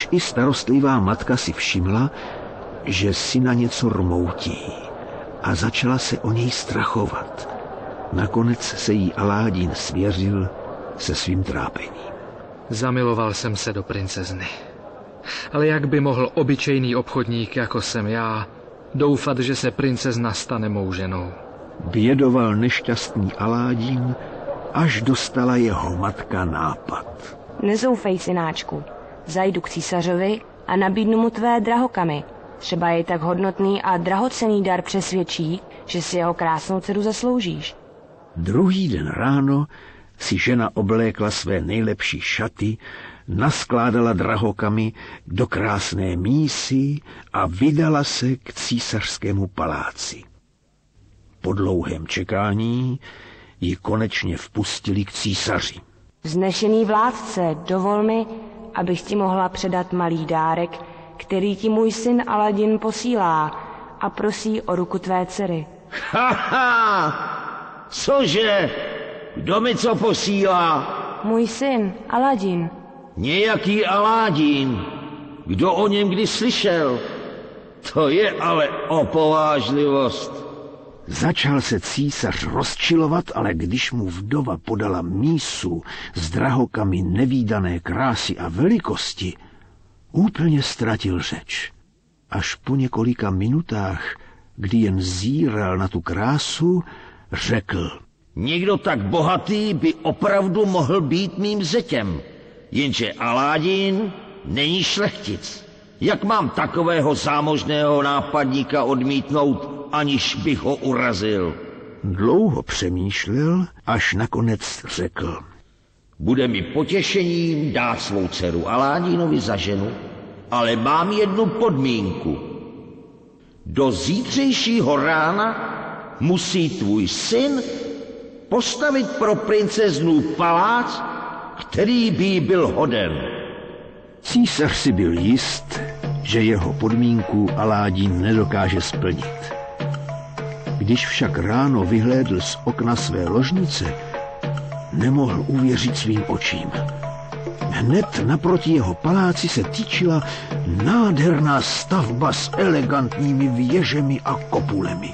Už i starostlivá matka si všimla, že syna něco rmoutí a začala se o něj strachovat. Nakonec se jí Aládín svěřil se svým trápením. Zamiloval jsem se do princezny. Ale jak by mohl obyčejný obchodník, jako jsem já, doufat, že se princezna stane mou ženou? Bědoval nešťastný Aládín, až dostala jeho matka nápad. Nezoufej, synáčku. Zajdu k císařovi a nabídnu mu tvé drahokamy. Třeba je tak hodnotný a drahocenný dar přesvědčí, že si jeho krásnou dceru zasloužíš. Druhý den ráno si žena oblékla své nejlepší šaty, naskládala drahokamy do krásné mísy a vydala se k císařskému paláci. Po dlouhém čekání ji konečně vpustili k císaři. Vznešený vládce, dovol mi, abych ti mohla předat malý dárek, který ti můj syn Aladin posílá a prosí o ruku tvé dcery. Cože? Kdo mi co posílá? Můj syn Aladin. Nějaký Aládín. Kdo o něm kdy slyšel? To je ale opovážlivost. Začal se císař rozčilovat, ale když mu vdova podala mísu s drahokamy nevídané krásy a velikosti, úplně ztratil řeč. Až po několika minutách, kdy jen zíral na tu krásu, řekl: Někdo tak bohatý by opravdu mohl být mým zetěm, jenže Aládín není šlechtic. Jak mám takového zámožného nápadníka odmítnout, aniž bych ho urazil? Dlouho přemýšlel, až nakonec řekl: Bude mi potěšením dát svou dceru Aládínovi za ženu, ale mám jednu podmínku. Do zítřejšího rána musí tvůj syn postavit pro princeznu palác, který by jí byl hoden. Císař si byl jist, že jeho podmínku Aládín nedokáže splnit. Když však ráno vyhlédl z okna své ložnice, nemohl uvěřit svým očím. Hned naproti jeho paláci se tyčila nádherná stavba s elegantními věžemi a kopulemi.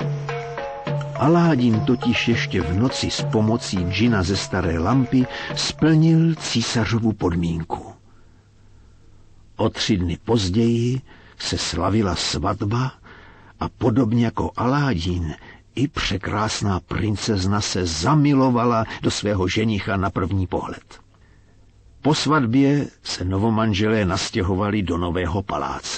Aládín totiž ještě v noci s pomocí džina ze staré lampy splnil císařovu podmínku. O 3 dny později se slavila svatba a podobně jako Aládín, i překrásná princezna se zamilovala do svého ženicha na první pohled. Po svatbě se novomanželé nastěhovali do nového paláce.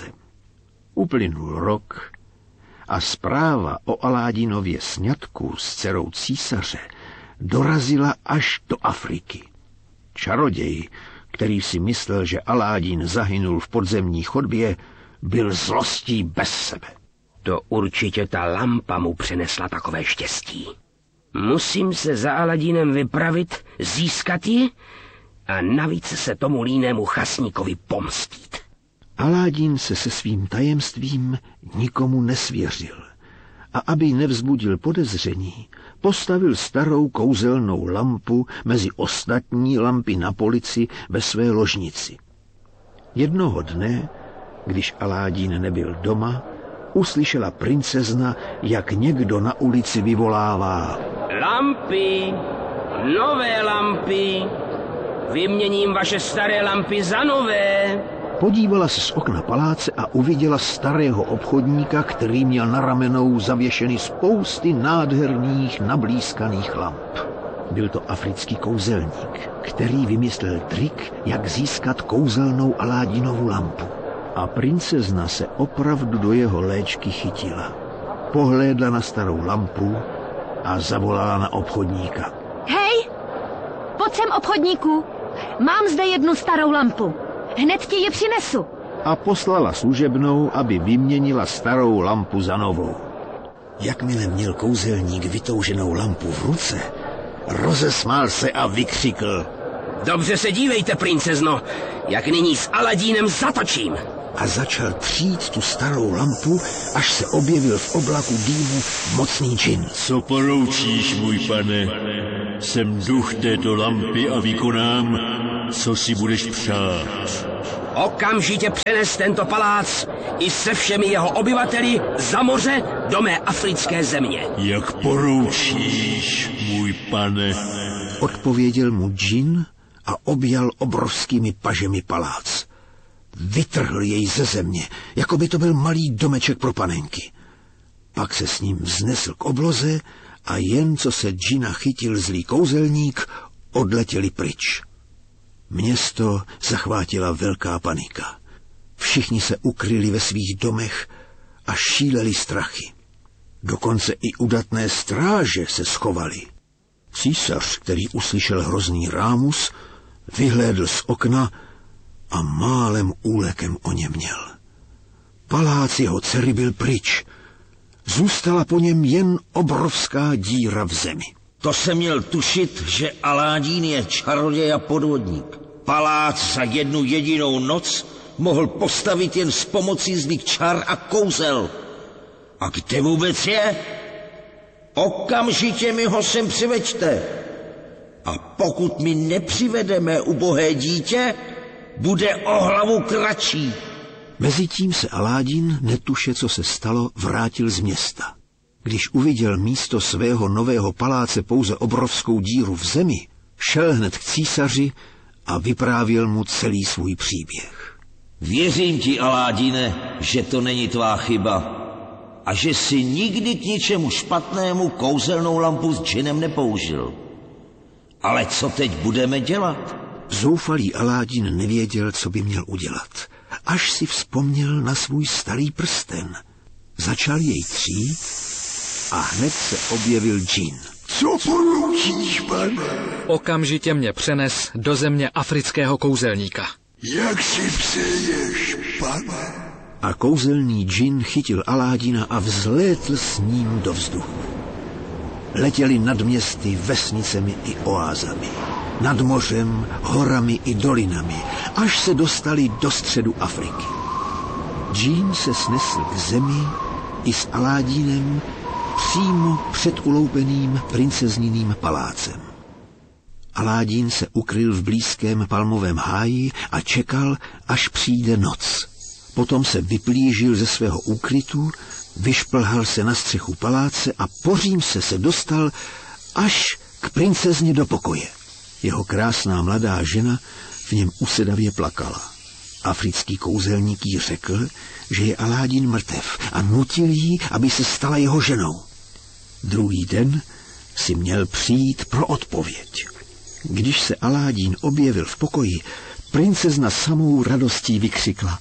Uplynul rok a zpráva o Aládínově sňatku s dcerou císaře dorazila až do Afriky. Čaroděj, který si myslel, že Aládín zahynul v podzemní chodbě, byl zlostí bez sebe. To určitě ta lampa mu přinesla takové štěstí. Musím se za Aladínem vypravit, získat ji a navíc se tomu línému chasníkovi pomstít. Aládín se svým tajemstvím nikomu nesvěřil a aby nevzbudil podezření, postavil starou kouzelnou lampu mezi ostatní lampy na polici ve své ložnici. Jednoho dne, když Aládín nebyl doma, uslyšela princezna, jak někdo na ulici vyvolává: Lampy, nové lampy, vyměním vaše staré lampy za nové. Podívala se z okna paláce a uviděla starého obchodníka, který měl na ramenou zavěšeny spousty nádherných nablízkaných lamp. Byl to africký kouzelník, který vymyslel trik, jak získat kouzelnou Aládinovu lampu. A princezna se opravdu do jeho léčky chytila. Pohlédla na starou lampu a zavolala na obchodníka. Hej, pojď sem, obchodníku, mám zde jednu starou lampu. Hned ti ji přinesu. A poslala služebnou, aby vyměnila starou lampu za novou. Jakmile měl kouzelník vytouženou lampu v ruce, rozesmál se a vykřikl: Dobře se dívejte, princezno, jak nyní s Aladínem zatočím. A začal třít tu starou lampu, až se objevil v oblaku dýmu mocný džin. Co poroučíš, můj pane? Jsem duch této lampy a vykonám, co si budeš přát. Okamžitě přenes tento palác i se všemi jeho obyvateli za moře do mé africké země. Jak poroučíš, můj pane. Odpověděl mu džin a objal obrovskými pažemi palác. Vytrhl jej ze země, jako by to byl malý domeček pro panenky. Pak se s ním vznesl k obloze a jen co se džina chytil zlý kouzelník, odletěli pryč. Město zachvátila velká panika. Všichni se ukryli ve svých domech a šíleli strachy. Dokonce i udatné stráže se schovaly. Císař, který uslyšel hrozný rámus, vyhlédl z okna a málem úlekem oněměl. Palác jeho dcery byl pryč. Zůstala po něm jen obrovská díra v zemi. To jsem měl tušit, že Aládín je čaroděj a podvodník. Palác za jednu jedinou noc mohl postavit jen s pomocí zlých čar a kouzel. A kde vůbec je? Okamžitě mi ho sem přiveďte. A pokud mi nepřivedeme ubohé dítě, bude o hlavu kratší. Mezitím se Aládín, netuše, co se stalo, vrátil z města. Když uviděl místo svého nového paláce pouze obrovskou díru v zemi, šel hned k císaři a vyprávěl mu celý svůj příběh. Věřím ti, Aládine, že to není tvá chyba a že si nikdy k ničemu špatnému kouzelnou lampu s džinem nepoužil. Ale co teď budeme dělat? Zoufalý Aládin nevěděl, co by měl udělat, až si vzpomněl na svůj starý prsten. Začal jej třít a hned se objevil džin. Co poroučíš, pane? Okamžitě mě přenes do země afrického kouzelníka. Jak si přeješ, pane? A kouzelný džin chytil Aládina a vzlétl s ním do vzduchu. Letěli nad městy, vesnicemi i oázami, nad mořem, horami i dolinami, až se dostali do středu Afriky. Džin se snesl k zemi i s Aládinem přímo před uloupeným princezniným palácem. Aládín se ukryl v blízkém palmovém háji a čekal, až přijde noc. Potom se vyplížil ze svého úkrytu, vyšplhal se na střechu paláce a po římse se dostal až k princezně do pokoje. Jeho krásná mladá žena v něm usedavě plakala. Africký kouzelník jí řekl, že je Aládin mrtev a nutil jí, aby se stala jeho ženou. Druhý den si měl přijít pro odpověď. Když se Aládin objevil v pokoji, princezna samou radostí vykřikla.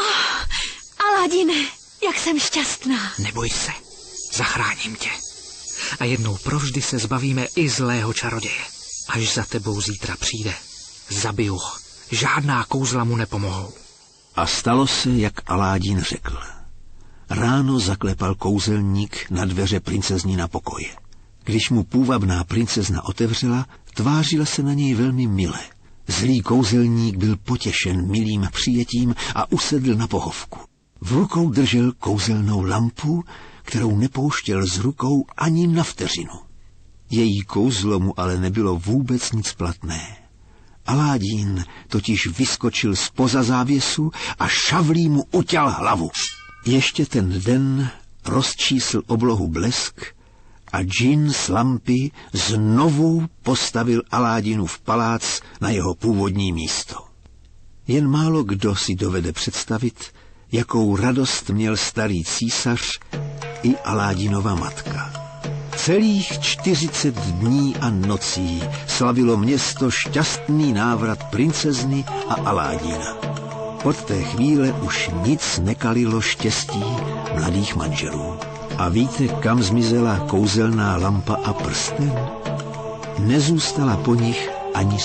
Aládine, jak jsem šťastná. Neboj se, zachráním tě. A jednou provždy se zbavíme i zlého čaroděje. Až za tebou zítra přijde, zabiju ho. Žádná kouzla mu nepomohou. A stalo se, jak Aládin řekl. Ráno zaklepal kouzelník na dveře princeznína pokoje. Když mu půvabná princezna otevřela, tvářila se na něj velmi mile. Zlý kouzelník byl potěšen milým přijetím a usedl na pohovku. V rukou držel kouzelnou lampu, kterou nepouštěl z rukou ani na vteřinu. Její kouzlo mu ale nebylo vůbec nic platné. Aládin totiž vyskočil zpoza závěsu a šavlí mu uťal hlavu. Ještě ten den rozčísl oblohu blesk a džin z lampy znovu postavil Aládinův palác na jeho původní místo. Jen málo kdo si dovede představit, jakou radost měl starý císař i Aládinova matka. Celých 40 dní a nocí slavilo město šťastný návrat princezny a Aládina. Od té chvíle už nic nekalilo štěstí mladých manželů. A víte, kam zmizela kouzelná lampa a prsten? Nezůstala po nich ani